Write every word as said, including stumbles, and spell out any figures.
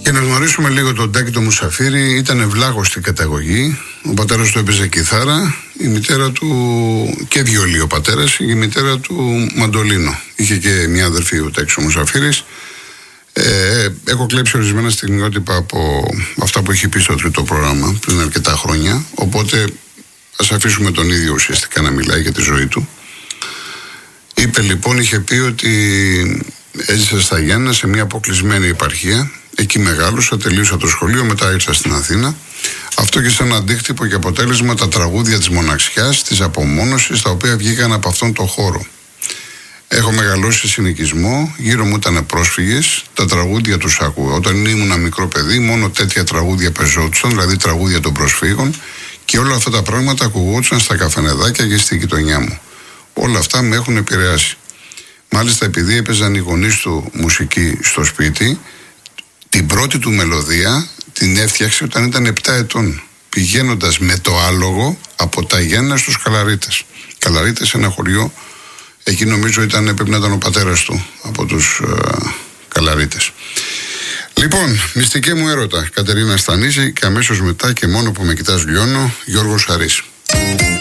Για να γνωρίσουμε λίγο τον Τάκη το Μουσαφίρη, ήταν ευλάγος στην καταγωγή. Ο πατέρας του έπαιζε κιθάρα, η μητέρα του και βιολί ο πατέρας, η μητέρα του μαντολίνο. Είχε και μια αδερφή ο Τάκης ο Μουσαφίρης. Ε, έχω κλέψει ορισμένα στιγμιότυπα από αυτά που έχει πει στο τρίτο πρόγραμμα πριν αρκετά χρόνια. Οπότε ας αφήσουμε τον ίδιο ουσιαστικά να μιλάει για τη ζωή του. Είπε λοιπόν, είχε πει ότι έζησε στα Γιάννενα σε μια αποκλεισμένη επαρχία. Εκεί μεγάλωσα, τελείωσα το σχολείο, μετά ήρθα στην Αθήνα. Αυτό και σαν αντίκτυπο και αποτέλεσμα τα τραγούδια της μοναξιάς, της απομόνωσης, τα οποία βγήκαν από αυτόν τον χώρο. Έχω μεγαλώσει σε συνοικισμό, γύρω μου ήταν πρόσφυγες, τα τραγούδια τους άκουγα. Όταν ήμουν μικρό παιδί, μόνο τέτοια τραγούδια πεζόντουσαν, δηλαδή τραγούδια των προσφύγων, και όλα αυτά τα πράγματα ακουγόντουσαν στα καφενεδάκια και στη γειτονιά μου. Όλα αυτά με έχουν επηρεάσει. Μάλιστα, επειδή έπαιζαν οι γονείς του μουσική στο σπίτι, την πρώτη του μελωδία την έφτιαξε όταν ήταν επτά ετών, πηγαίνοντας με το άλογο από τα Γιάννενα στους Καλαρίτες. Καλαρίτες, ένα χωριό, εκεί νομίζω ήταν, πρέπει να ήταν ο πατέρας του από τους ε, Καλαρίτες. Λοιπόν, μυστική μου έρωτα, Κατερίνα Στανίζη, και αμέσως μετά και μόνο που με κοιτάς λιώνω, Γιώργος Χαρής.